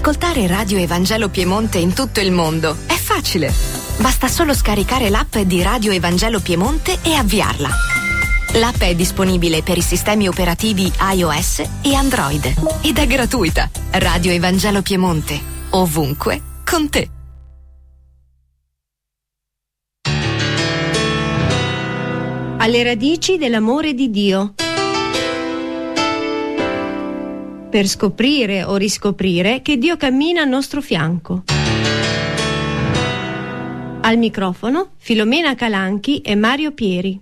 Ascoltare Radio Evangelo Piemonte in tutto il mondo è facile. Basta solo scaricare l'app di Radio Evangelo Piemonte e avviarla. L'app è disponibile per i sistemi operativi iOS e Android ed è gratuita. Radio Evangelo Piemonte, ovunque, con te. Alle radici dell'amore di Dio. Per scoprire o riscoprire che Dio cammina al nostro fianco. Al microfono Filomena Calanchi e Mario Pieri.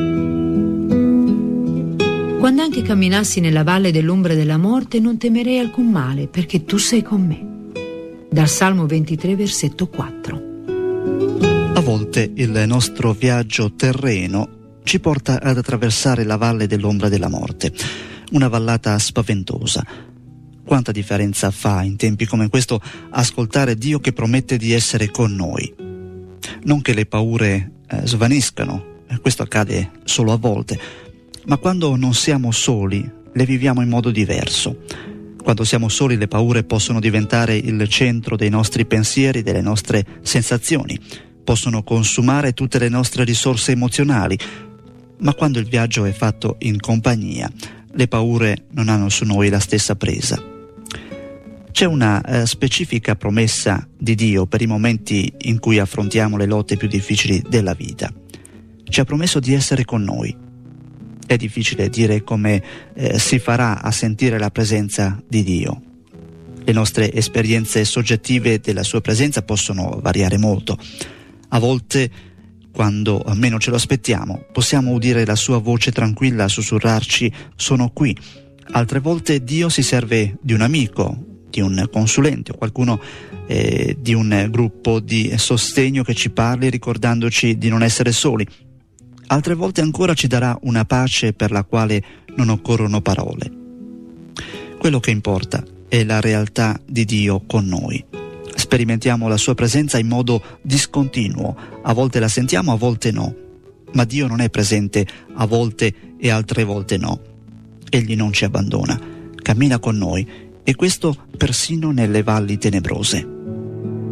Quando anche camminassi nella valle dell'ombra della morte non temerei alcun male, perché tu sei con me. Dal Salmo 23, versetto 4. A volte il nostro viaggio terreno ci porta ad attraversare la valle dell'ombra della morte, una vallata spaventosa. Quanta differenza fa in tempi come questo ascoltare Dio che promette di essere con noi. Non che le paure svaniscano, questo accade solo a volte, ma quando non siamo soli le viviamo in modo diverso. Quando siamo soli le paure possono diventare il centro dei nostri pensieri, delle nostre sensazioni, possono consumare tutte le nostre risorse emozionali, ma quando il viaggio è fatto in compagnia, le paure non hanno su noi la stessa presa. C'è una specifica promessa di Dio per i momenti in cui affrontiamo le lotte più difficili della vita. Ci ha promesso di essere con noi. È difficile dire come si farà a sentire la presenza di Dio. Le nostre esperienze soggettive della sua presenza possono variare molto. A volte, quando meno ce lo aspettiamo, possiamo udire la sua voce tranquilla sussurrarci «sono qui». Altre volte Dio si serve di un amico, di un consulente o qualcuno di un gruppo di sostegno che ci parli ricordandoci di non essere soli. Altre volte ancora ci darà una pace per la quale non occorrono parole. Quello che importa è la realtà di Dio con noi. Sperimentiamo la sua presenza in modo discontinuo, a volte la sentiamo, a volte no. Ma Dio non è presente a volte e altre volte no. Egli non ci abbandona, cammina con noi, e questo persino nelle valli tenebrose.